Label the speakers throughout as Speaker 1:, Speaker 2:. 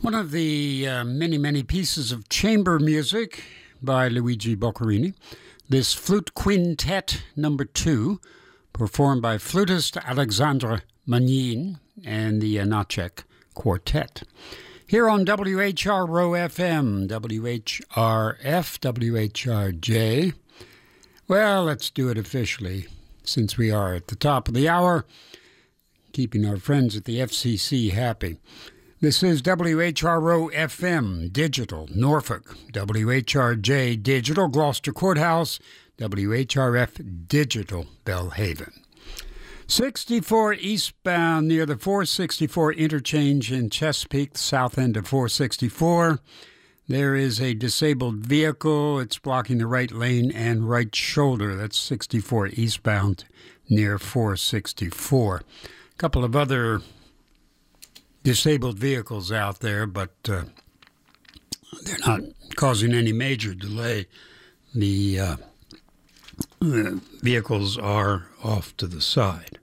Speaker 1: One of the many pieces of chamber music by Luigi Boccherini, this Flute Quintet No. 2, performed by flutist Alexandre Magnin and the Janacek Quartet. Here on WHRO FM, WHRF, WHRJ. Well, let's do it officially, since we are at the top of the hour, keeping our friends at the FCC happy. This is WHRO FM Digital, Norfolk, WHRJ Digital, Gloucester Courthouse, WHRF Digital, Belhaven. 64 eastbound near the 464 interchange in Chesapeake, south end of 464. There is a disabled vehicle. It's blocking the right lane and right shoulder. That's 64 eastbound near 464. A couple of other disabled vehicles out there, but they're not causing any major delay. The vehicles are off to the side.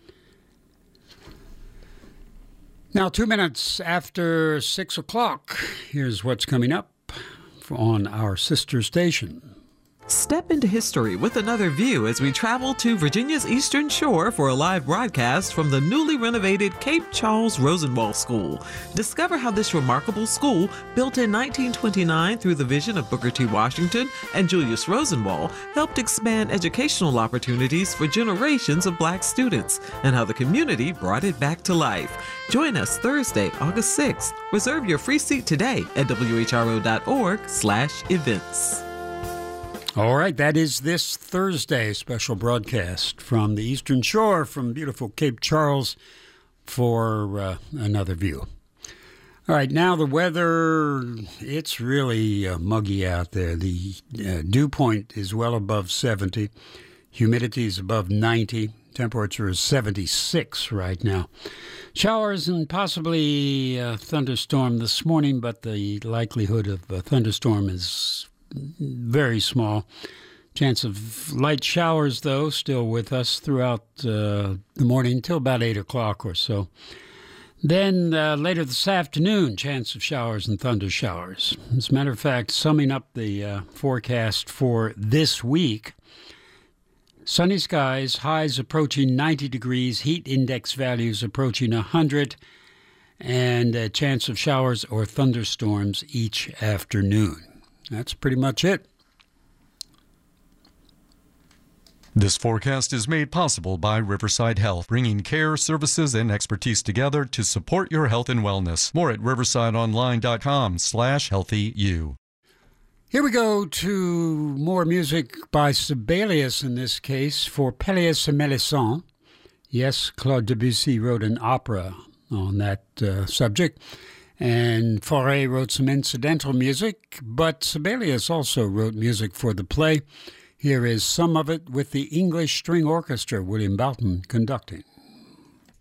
Speaker 1: Now, 2 minutes after 6 o'clock, here's what's coming up on our sister station.
Speaker 2: Step into history with another view as we travel to Virginia's Eastern Shore for a live broadcast from the newly renovated Cape Charles Rosenwald School. Discover how this remarkable school, built in 1929 through the vision of Booker T. Washington and Julius Rosenwald, helped expand educational opportunities for generations of Black students, and how the community brought it back to life. Join us Thursday, August 6th. Reserve your free seat today at whro.org/events.
Speaker 1: All right, that is this Thursday special broadcast from the Eastern Shore, from beautiful Cape Charles, for another view. All right, now the weather, it's really muggy out there. The dew point is well above 70. Humidity is above 90. Temperature is 76 right now. Showers and possibly a thunderstorm this morning, but the likelihood of a thunderstorm is very small. Chance of light showers, though, still with us throughout the morning till about 8 o'clock or so. Then later this afternoon, chance of showers and thunder showers. As a matter of fact, summing up the forecast for this week, sunny skies, highs approaching 90 degrees, heat index values approaching 100, and a chance of showers or thunderstorms each afternoon. That's pretty much it.
Speaker 3: This forecast is made possible by Riverside Health, bringing care, services, and expertise together to support your health and wellness. More at riversideonline.com/healthyu.
Speaker 1: Here we go to more music by Sibelius, in this case, for Pelléas et Mélisande. Yes, Claude Debussy wrote an opera on that subject. And Fauré wrote some incidental music, but Sibelius also wrote music for the play. Here is some of it with the English String Orchestra, William Boughton conducting.